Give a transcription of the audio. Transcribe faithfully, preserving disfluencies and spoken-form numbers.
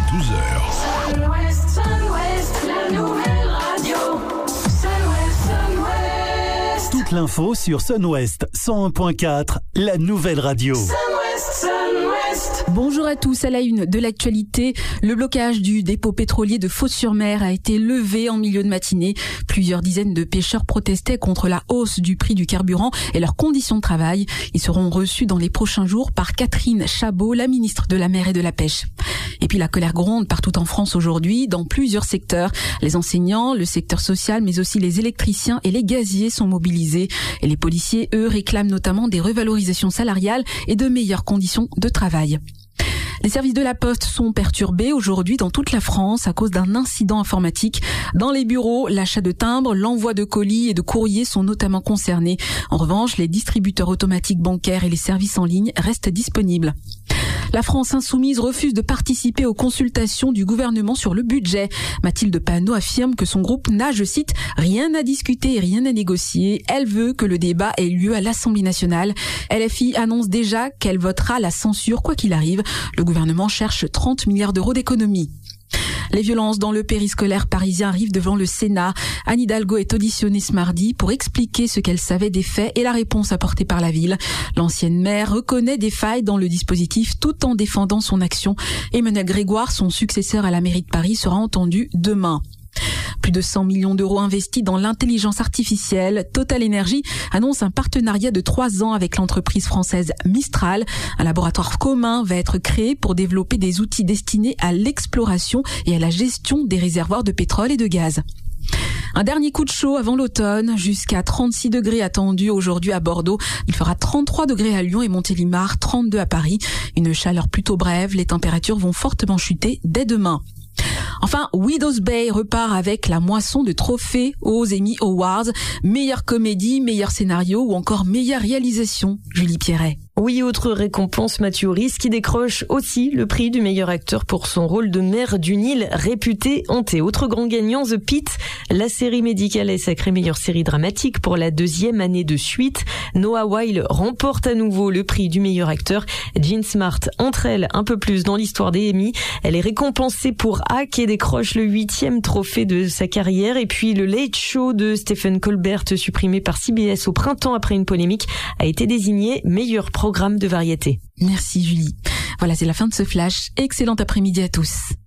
douze heures. Sun-Ouest, Sun-Ouest, la nouvelle radio. Sun-Ouest, Sun-Ouest. Toute l'info sur Sun-Ouest cent un point quatre, la nouvelle radio. Sun-Ouest, Sun-Ouest. Bonjour à tous, à la une de l'actualité, le blocage du dépôt pétrolier de Fos-sur-Mer a été levé en milieu de matinée. Plusieurs dizaines de pêcheurs protestaient contre la hausse du prix du carburant et leurs conditions de travail. Ils seront reçus dans les prochains jours par Catherine Chabot, la ministre de la Mer et de la Pêche. Et puis la colère gronde partout en France aujourd'hui, dans plusieurs secteurs. Les enseignants, le secteur social, mais aussi les électriciens et les gaziers sont mobilisés. Et les policiers, eux, réclament notamment des revalorisations salariales et de meilleures conditions de travail. Les services de la Poste sont perturbés aujourd'hui dans toute la France à cause d'un incident informatique. Dans les bureaux, l'achat de timbres, l'envoi de colis et de courriers sont notamment concernés. En revanche, les distributeurs automatiques bancaires et les services en ligne restent disponibles. La France insoumise refuse de participer aux consultations du gouvernement sur le budget. Mathilde Panot affirme que son groupe n'a, je cite, rien à discuter et rien à négocier. Elle veut que le débat ait lieu à l'Assemblée nationale. L F I annonce déjà qu'elle votera la censure quoi qu'il arrive. Le gouvernement cherche trente milliards d'euros d'économies. Les violences dans le périscolaire parisien arrivent devant le Sénat. Anne Hidalgo est auditionnée ce mardi pour expliquer ce qu'elle savait des faits et la réponse apportée par la ville. L'ancienne maire reconnaît des failles dans le dispositif tout en défendant son action. Emmanuel Grégoire, son successeur à la mairie de Paris, sera entendu demain. Plus de cent millions d'euros investis dans l'intelligence artificielle. Total Energy annonce un partenariat de trois ans avec l'entreprise française Mistral. Un laboratoire commun va être créé pour développer des outils destinés à l'exploration et à la gestion des réservoirs de pétrole et de gaz. Un dernier coup de chaud avant l'automne, jusqu'à trente-six degrés attendus aujourd'hui à Bordeaux. Il fera trente-trois degrés à Lyon et Montélimar, trente-deux à Paris. Une chaleur plutôt brève, les températures vont fortement chuter dès demain. Enfin, Widows Bay repart avec la moisson de trophées aux Emmy Awards. Meilleure comédie, meilleur scénario ou encore meilleure réalisation. Julie Pierret. Oui, autre récompense, Matthew Rhys qui décroche aussi le prix du meilleur acteur pour son rôle de maire d'une île réputée hantée. Autre grand gagnant, The Pitt. La série médicale est sacrée meilleure série dramatique pour la deuxième année de suite. Noah Wyle remporte à nouveau le prix du meilleur acteur. Jean Smart entre elle un peu plus dans l'histoire des Emmy. Elle est récompensée pour Hack et décroche le huitième trophée de sa carrière. Et puis le Late Show de Stephen Colbert, supprimé par C B S au printemps après une polémique, a été désigné meilleur programme de variété. Merci Julie. Voilà, c'est la fin de ce flash. Excellent après-midi à tous.